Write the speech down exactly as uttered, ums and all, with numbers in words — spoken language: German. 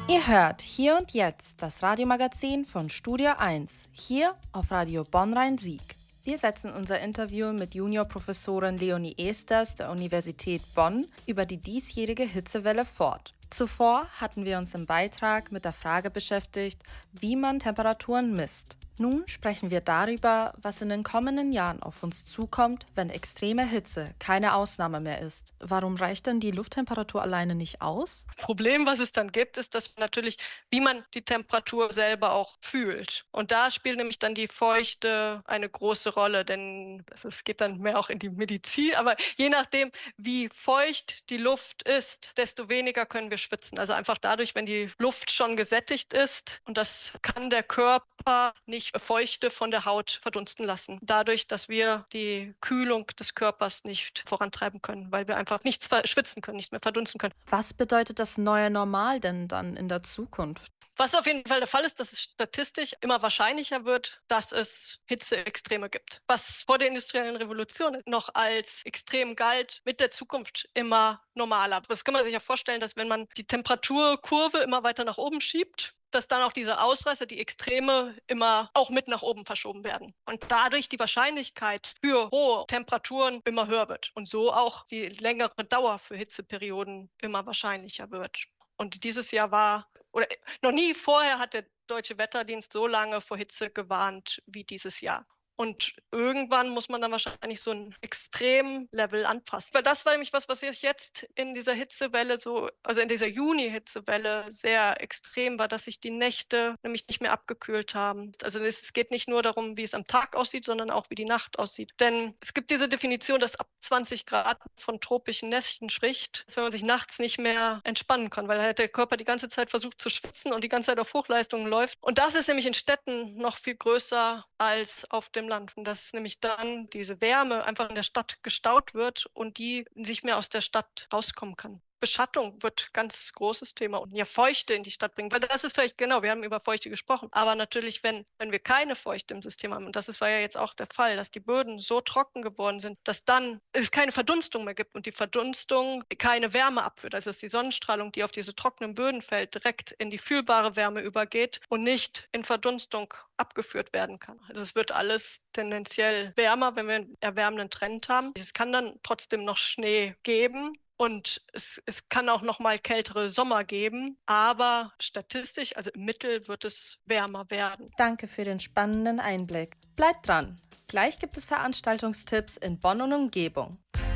Ihr hört Hier und Jetzt das Radiomagazin von Studio eins, hier auf Radio Bonn-Rhein-Sieg. Wir setzen unser Interview mit Juniorprofessorin Leonie Esters der Universität Bonn über die diesjährige Hitzewelle fort. Zuvor hatten wir uns im Beitrag mit der Frage beschäftigt, wie man Temperaturen misst. Nun sprechen wir darüber, was in den kommenden Jahren auf uns zukommt, wenn extreme Hitze keine Ausnahme mehr ist. Warum reicht denn die Lufttemperatur alleine nicht aus? Problem, was es dann gibt, ist, dass natürlich, wie man die Temperatur selber auch fühlt. Und da spielt nämlich dann die Feuchte eine große Rolle, denn also es geht dann mehr auch in die Medizin, aber je nachdem, wie feucht die Luft ist, desto weniger können wir schwitzen. Also einfach dadurch, wenn die Luft schon gesättigt ist, und das kann der Körper nicht Feuchte von der Haut verdunsten lassen. Dadurch, dass wir die Kühlung des Körpers nicht vorantreiben können, weil wir einfach nichts schwitzen können, nicht mehr verdunsten können. Was bedeutet das neue Normal denn dann in der Zukunft? Was auf jeden Fall der Fall ist, dass es statistisch immer wahrscheinlicher wird, dass es Hitzeextreme gibt. Was vor der industriellen Revolution noch als extrem galt, mit der Zukunft immer normaler. Das kann man sich ja vorstellen, dass wenn man die Temperaturkurve immer weiter nach oben schiebt, dass dann auch diese Ausreißer, die Extreme, immer auch mit nach oben verschoben werden. Und dadurch die Wahrscheinlichkeit für hohe Temperaturen immer höher wird. Und so auch die längere Dauer für Hitzeperioden immer wahrscheinlicher wird. Und dieses Jahr war, oder noch nie vorher hat der Deutsche Wetterdienst so lange vor Hitze gewarnt wie dieses Jahr. Und irgendwann muss man dann wahrscheinlich so ein Extremlevel anpassen. Weil das war nämlich was, was jetzt in dieser Hitzewelle so, also in dieser Juni-Hitzewelle sehr extrem war, dass sich die Nächte nämlich nicht mehr abgekühlt haben. Also es geht nicht nur darum, wie es am Tag aussieht, sondern auch, wie die Nacht aussieht. Denn es gibt diese Definition, dass ab zwanzig Grad von tropischen Nächten spricht, dass wenn man sich nachts nicht mehr entspannen kann, weil halt der Körper die ganze Zeit versucht zu schwitzen und die ganze Zeit auf Hochleistungen läuft. Und das ist nämlich in Städten noch viel größer als auf dem Land. Und dass nämlich dann diese Wärme einfach in der Stadt gestaut wird und die nicht mehr aus der Stadt rauskommen kann. Beschattung wird ganz großes Thema und ja Feuchte in die Stadt bringen, weil das ist vielleicht, genau, wir haben über Feuchte gesprochen, aber natürlich, wenn, wenn wir keine Feuchte im System haben, und das ist, war ja jetzt auch der Fall, dass die Böden so trocken geworden sind, dass dann es keine Verdunstung mehr gibt und die Verdunstung keine Wärme abführt, also dass die Sonnenstrahlung, die auf diese trockenen Böden fällt, direkt in die fühlbare Wärme übergeht und nicht in Verdunstung abgeführt werden kann. Also es wird alles tendenziell wärmer, wenn wir einen erwärmenden Trend haben. Es kann dann trotzdem noch Schnee geben. Und es, es kann auch noch mal kältere Sommer geben, aber statistisch, also im Mittel, wird es wärmer werden. Danke für den spannenden Einblick. Bleibt dran. Gleich gibt es Veranstaltungstipps in Bonn und Umgebung.